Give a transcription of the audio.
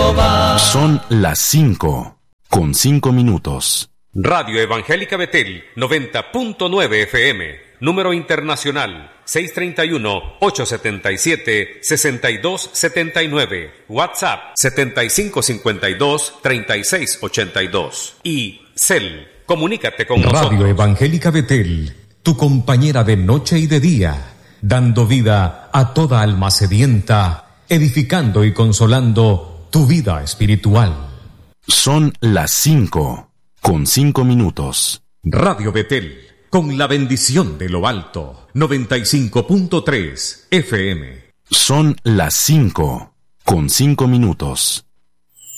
Jehová. Son las 5:05. Radio Evangélica Betel, 90.9 FM. Número internacional, 631-877-6279. WhatsApp, 7552-3682. Y Cel, comunícate con nosotros. Radio Evangélica Betel, tu compañera de noche y de día, dando vida a toda alma sedienta, edificando y consolando tu vida espiritual. Son las 5:05. Radio Betel, con la bendición de lo alto, 95.3 FM. Son las 5:05.